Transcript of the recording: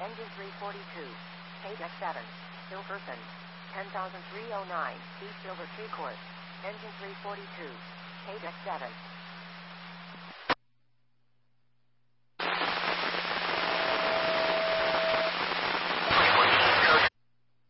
Engine 342. KDEX 7. Hilferson. 10,309. East Silver Tree Court. Engine 342. KDEX 7.